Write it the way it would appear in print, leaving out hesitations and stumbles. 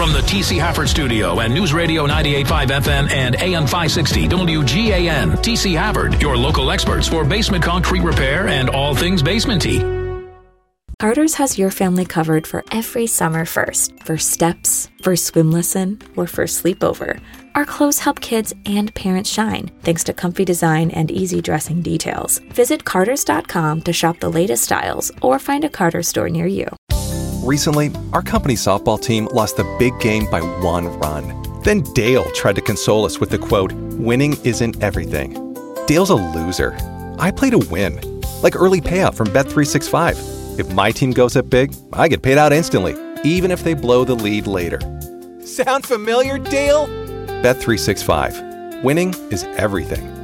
From the T.C. Hafford Studio and News Radio 98.5 FM and AM 560 WGAN, T.C. Hafford, your local experts for basement concrete repair and all things basement-y. Carter's has your family covered for every summer first steps, first swim lesson, or first sleepover. Our clothes help kids and parents shine, thanks to comfy design and easy dressing details. Visit Carters.com to shop the latest styles or find a Carter's store near you. Recently, our company softball team lost the big game by 1 run. Then Dale tried to console us with the quote, "Winning isn't everything." Dale's a loser. I play to win. Like early payout from Bet365. If my team goes up big, I get paid out instantly, even if they blow the lead later. Sound familiar, Dale? Bet365. Winning is everything.